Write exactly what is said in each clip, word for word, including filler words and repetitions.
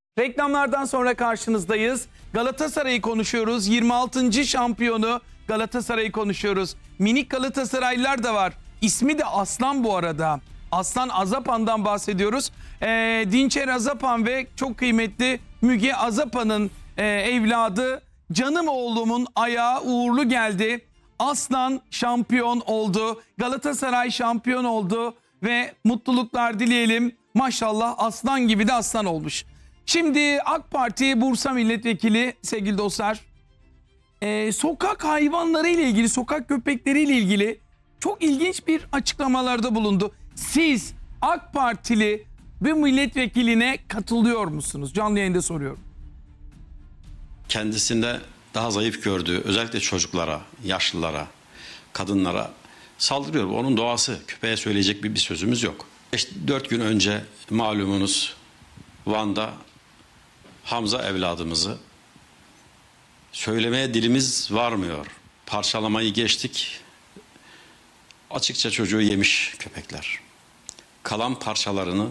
Reklamlardan sonra karşınızdayız. Galatasaray'ı konuşuyoruz. yirmi altıncı şampiyonu Galatasaray'ı konuşuyoruz. Minik Galatasaraylılar da var. İsmi de Aslan bu arada. Aslan Azapan'dan bahsediyoruz. Ee, Dinçer Azapan ve çok kıymetli Müge Azapan'ın e, evladı canım oğlumun ayağı uğurlu geldi. Aslan şampiyon oldu. Galatasaray şampiyon oldu ve mutluluklar dileyelim. Maşallah aslan gibi de aslan olmuş. Şimdi AK Parti Bursa Milletvekili sevgili dostlar, e, sokak hayvanları ile ilgili, sokak köpekleri ile ilgili çok ilginç bir açıklamalarda bulundu. Siz AK Partili bir milletvekiline katılıyor musunuz? Canlı yayında soruyorum. Kendisinde daha zayıf gördüğü özellikle çocuklara, yaşlılara, kadınlara saldırıyor. Bu onun doğası. Köpeğe söyleyecek bir, bir sözümüz yok. dört gün önce malumunuz Van'da Hamza evladımızı söylemeye dilimiz varmıyor. Parçalamayı geçtik. Açıkça çocuğu yemiş köpekler. Kalan parçalarını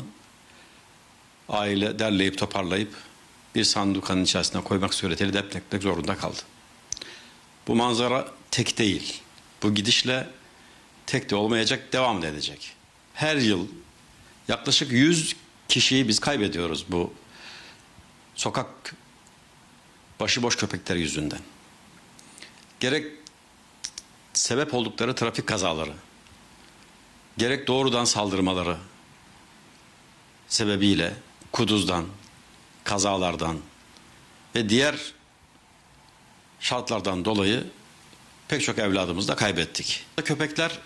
aile derleyip toparlayıp bir sandukanın içerisine koymak suretiyle defnetmek zorunda kaldı. Bu manzara tek değil. Bu gidişle tek de olmayacak, devam edecek. Her yıl yaklaşık yüz kişiyi biz kaybediyoruz bu sokak başıboş köpekler yüzünden. Gerek sebep oldukları trafik kazaları, gerek doğrudan saldırmaları sebebiyle kuduzdan, kazalardan ve diğer şartlardan dolayı pek çok evladımızı da kaybettik. Köpekler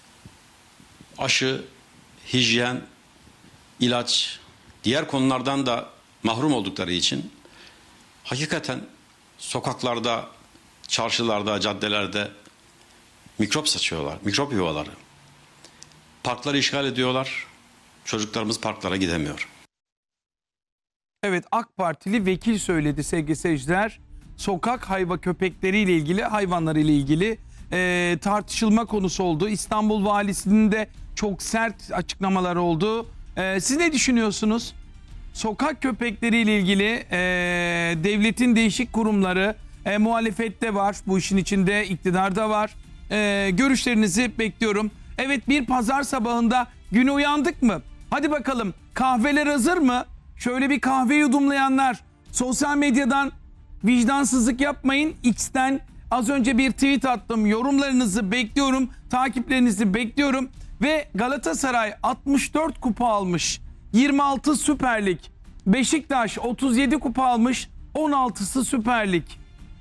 aşı, hijyen, ilaç, diğer konulardan da mahrum oldukları için hakikaten sokaklarda, çarşılarda, caddelerde mikrop saçıyorlar, mikrop yuvaları. Parkları işgal ediyorlar, çocuklarımız parklara gidemiyor. Evet, AK Partili vekil söyledi sevgili seyirciler. Sokak hayvan köpekleriyle ilgili, hayvanlarıyla ilgili e, tartışılma konusu oldu. İstanbul Valisi'nin de çok sert açıklamaları oldu. E, siz ne düşünüyorsunuz? Sokak köpekleriyle ilgili e, devletin değişik kurumları, e, muhalefette var, bu işin içinde iktidarda var. E, görüşlerinizi bekliyorum. Evet, bir pazar sabahında güne uyandık mı? Hadi bakalım, kahveler hazır mı? Şöyle bir kahve yudumlayanlar, sosyal medyadan vicdansızlık yapmayın. X'ten az önce bir tweet attım. Yorumlarınızı bekliyorum, takiplerinizi bekliyorum. Ve Galatasaray altmış dört kupa almış. yirmi altı Süper Lig. Beşiktaş otuz yedi kupa almış. on altısı Süper Lig.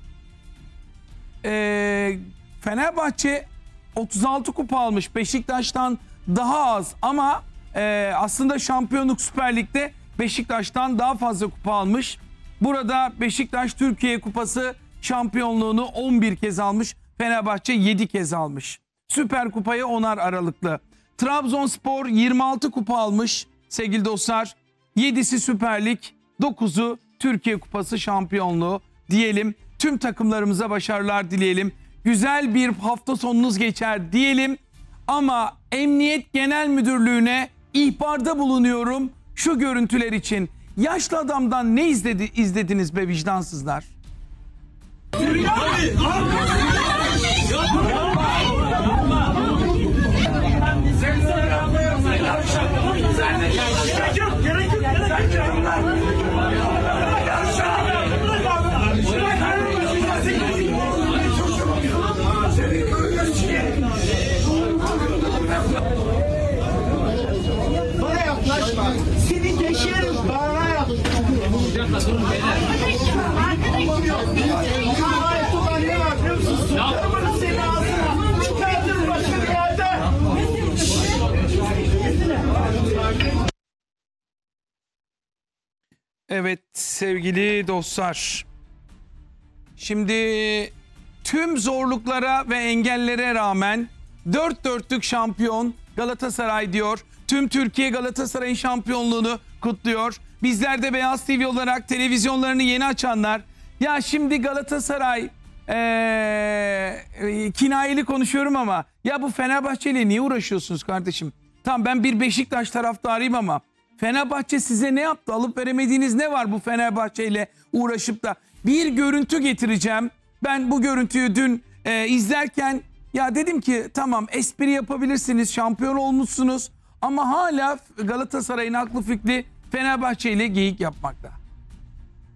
Ee, Fenerbahçe otuz altı kupa almış. Beşiktaş'tan daha az ama e, aslında şampiyonluk Süper Lig'de Beşiktaş'tan daha fazla kupa almış. Burada Beşiktaş Türkiye Kupası şampiyonluğunu on bir kez almış. Fenerbahçe yedi kez almış. Süper Kupayı onar aralıklı. Trabzonspor yirmi altı kupa almış sevgili dostlar. yedisi Süper Lig, dokuzu Türkiye Kupası şampiyonluğu diyelim. Tüm takımlarımıza başarılar dileyelim. Güzel bir hafta sonunuz geçer diyelim. Ama Emniyet Genel Müdürlüğü'ne ihbarda bulunuyorum şu görüntüler için. Yaşlı adamdan ne izledi, izlediniz be vicdansızlar? Bana yaklaşma. Seni geçerim. Bana yaklaşma. Evet sevgili dostlar. Şimdi tüm zorluklara ve engellere rağmen dört dörtlük şampiyon Galatasaray diyor. Tüm Türkiye Galatasaray'ın şampiyonluğunu kutluyor. Bizler de Beyaz T V olarak televizyonlarını yeni açanlar. Ya şimdi Galatasaray ee, kinayeli konuşuyorum ama ya bu Fenerbahçe ile niye uğraşıyorsunuz kardeşim? Tamam, ben bir Beşiktaş taraftarıyım ama Fenerbahçe size ne yaptı? Alıp veremediğiniz ne var bu Fenerbahçe ile uğraşıp da? Bir görüntü getireceğim. Ben bu görüntüyü dün e, izlerken ya dedim ki tamam espri yapabilirsiniz, şampiyon olmuşsunuz ama hala Galatasaray'ın aklı fikri Fenerbahçe ile geyik yapmakta.